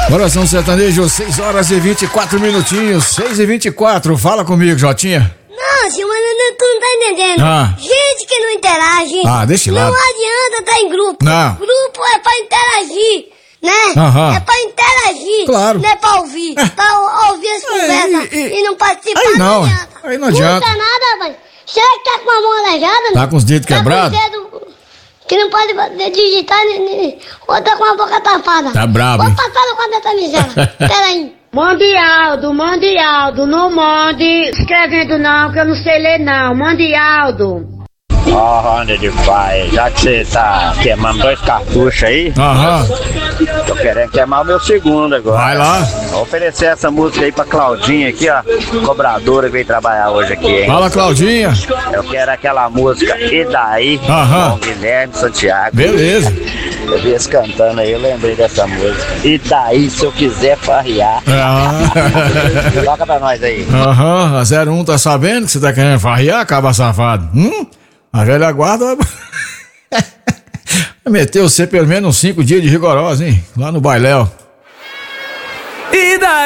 Coração Sertanejo, 6 horas e 24 minutinhos, 6h24. Fala comigo, Jotinha. Não, senhor, mas tu não tá entendendo. Gente que não interage. Deixa lá. Não adianta estar em grupo. Não. Grupo é pra interagir, né? É pra interagir. Claro. Não é pra ouvir. Pra ouvir as conversas e não participar. Aí não adianta. Aí não adianta. Não tá nada, rapaz. Será que tá com a mão aleijada? Tá com os dedos quebrados? Tá com os dedos que não pode digitar, ou tá com a boca tapada. Tá brabo, Vou hein? passar no quadro dessa miséria. Peraí. Mande Aldo, não mande escrevendo não, que eu não sei ler não. Mande Aldo. Ronda de pai, já que você tá queimando 2 cartuchos aí, tô querendo queimar o meu segundo agora. Vai lá. Vou oferecer essa música aí pra Claudinha aqui, ó, cobradora que veio trabalhar hoje aqui, hein? Fala, Claudinha. Eu quero aquela música E Daí, com Guilherme Santiago. Beleza. Eu vi eles cantando aí, eu lembrei dessa música. E daí, se eu quiser farrear. Toca pra nós aí. A 01 tá sabendo que você tá querendo farrear, caba safado? A velha guarda vai meter você pelo menos 5 dias de rigorosa, hein? Lá no bailéu.